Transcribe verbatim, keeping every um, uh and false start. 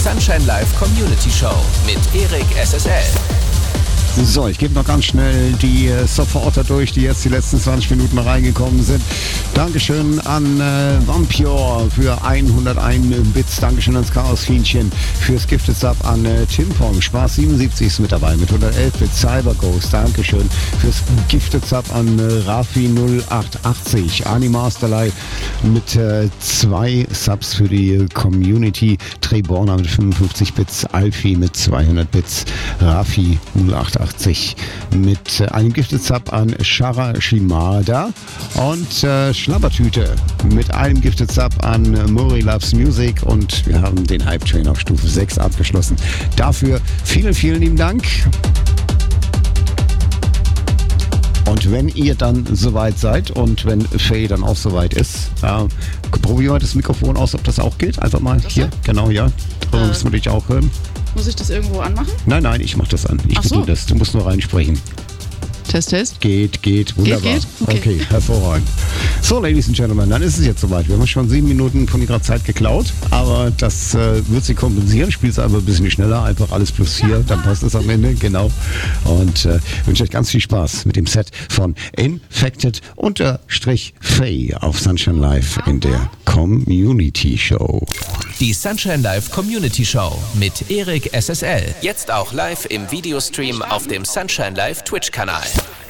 Sunshine Live Community Show mit Erik S S L. So, ich gebe noch ganz schnell die äh, Supporter durch, die jetzt die letzten zwanzig Minuten reingekommen sind. Dankeschön an äh, Vampure für hunderteins Bits. Dankeschön ans Chaos-Fienchen fürs Gifted Sub, an äh, Timpong. Spaß siebenundsiebzig ist mit dabei mit hundertelf Bits. Cyberghost, Dankeschön fürs Gifted Sub, an äh, Rafi null acht achtzig. Animasterlei mit äh, zwei Subs für die Community. Treborna mit fünfundfünfzig Bits. Alfie mit zweihundert Bits. Rafi null acht achtzig mit einem Gifted Sub an Shara Shimada und äh, Schlabbertüte mit einem Gifted Sub an Mori Loves Music, und wir haben den Hype Train auf Stufe sechs abgeschlossen. Dafür vielen, vielen lieben Dank. Und wenn ihr dann soweit seid und wenn Faye dann auch soweit ist, äh, probieren wir das Mikrofon aus, ob das auch geht. Einfach mal das hier, so? Genau, ja. Das müssen wir dich auch hören. Muss ich das irgendwo anmachen? Nein, nein, ich mach das an. Ich bediene das. Du musst nur reinsprechen. Test, Test. Geht, geht. Wunderbar. Geht, geht? Okay. Okay, hervorragend. So, Ladies and Gentlemen, dann ist es jetzt soweit. Wir haben schon sieben Minuten von ihrer Zeit geklaut, aber das äh, wird sie kompensieren. Spielt sie aber ein bisschen schneller. Einfach alles plus vier, dann passt es am Ende. Genau. Und äh, wünsche euch ganz viel Spaß mit dem Set von Infected unterstrich Faye auf Sunshine Live in der Community Show. Die Sunshine Live Community Show mit Erik S S L. Jetzt auch live im Videostream auf dem Sunshine Live Twitch-Kanal.